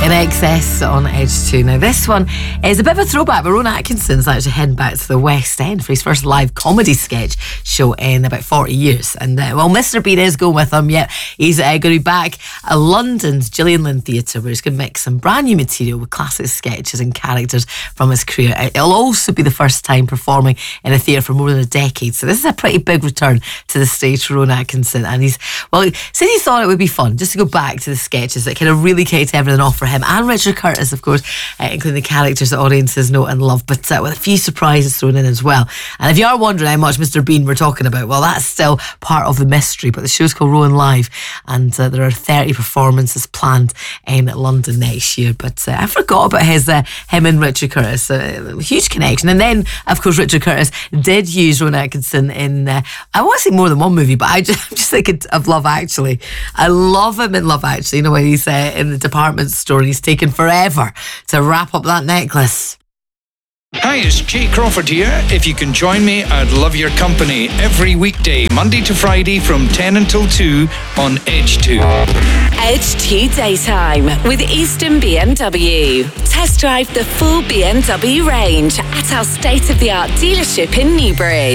In Excess on Edge 2. Now this one is a bit of a throwback, but Rowan Atkinson's actually heading back to the West End for his first live comedy sketch show in about 40 years. And well, Mr. Bean is going with him. Yeah, he's going to be back at London's Gillian Lynn Theatre, where he's going to mix some brand new material with classic sketches and characters from his career. It'll also be the first time performing in a theatre for more than a decade, so this is a pretty big return to the stage for Rowan Atkinson. And he said he thought it would be fun just to go back to the sketches that kind of really kicked everything off for him and Richard Curtis, of course, including the characters that audiences know and love, but with a few surprises thrown in as well. And if you are wondering how much Mr. Bean we're talking about, well, that's still part of the mystery. But the show's called Rowan Live, and there are 30 performances planned in London next year. But I forgot about him and Richard Curtis, a huge connection. And then, of course, Richard Curtis did use Rowan Atkinson in I want to say more than one movie, but I'm just thinking of Love Actually. I love him in Love Actually. You know, when he's in the department store and he's taken forever to wrap up that necklace. Hi, it's Jay Crawford here. If you can join me, I'd love your company every weekday, Monday to Friday from 10 until 2 on Edge 2. Edge 2 Daytime with Easton BMW. Test drive the full BMW range at our state-of-the-art dealership in Newbury.